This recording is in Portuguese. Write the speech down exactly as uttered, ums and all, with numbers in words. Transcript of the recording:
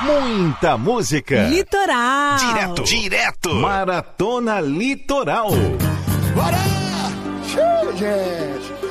Muita música. Litoral. Direto, direto. Maratona Litoral. Bora! Show, gente!